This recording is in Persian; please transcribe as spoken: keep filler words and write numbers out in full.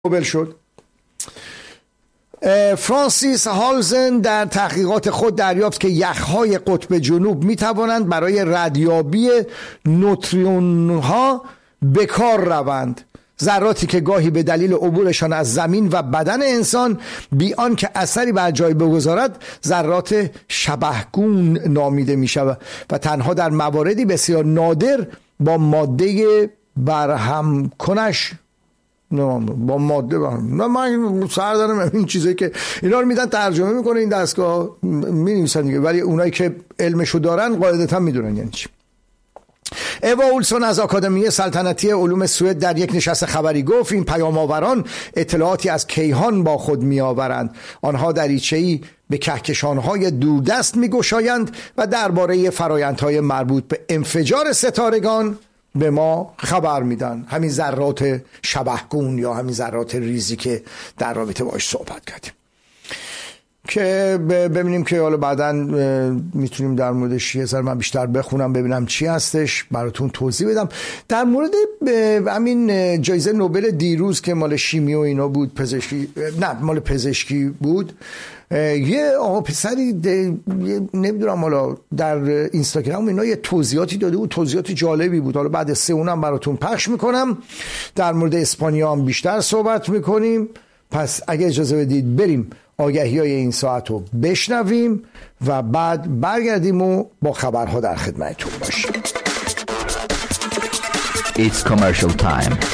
نوبل شد. فرانسیس هالزن در تحقیقات خود دریافت که یخهای قطب جنوب می توانند برای ردیابی نوترون ها به کار روند، ذراتی که گاهی به دلیل عبورشان از زمین و بدن انسان بی آن که اثری بر جای بگذارد ذرات شبحگون نامیده می شود و تنها در مواردی بسیار نادر با ماده برهم کنش نه با ماده برهم نه من سر دارم این چیزایی که اینا رو میدن ترجمه میکنه این دستگاه می نویسن دیگه، ولی اونایی که علمشو دارن قاعدتا میدونن یعنی چی. اوا اولسون از آکادمی سلطنتی علوم سوئد در یک نشست خبری گفت این پیام‌آوران اطلاعاتی از کیهان با خود می‌آورند، آنها دریچه‌ای به کهکشان‌های دوردست می‌گشایند و درباره فرآیندهای مربوط به انفجار ستارگان به ما خبر میدن. همین ذرات شبحگون یا همین ذرات ریزی که در رابطه باهاش صحبت کردیم که ببینیم که حالا بعداً میتونیم در موردش یه ذره من بیشتر بخونم ببینم چی هستش براتون توضیح بدم. در مورد همین جایزه نوبل دیروز که مال شیمی و اینا بود، پزشکی نه مال پزشکی بود، یه آقا پسری نمیدونم حالا در اینستاگرام اینا یه توضیحاتی داده بود، توضیحاتی جالبی بود، حالا بعد سه اونم براتون پخش میکنم. در مورد اسپانیا هم بیشتر صحبت میکنیم. پس اگه اجازه بدید بریم آگهی های این ساعت رو بشنویم و بعد برگردیم و با خبرها در خدمتتون باشیم. It's commercial time.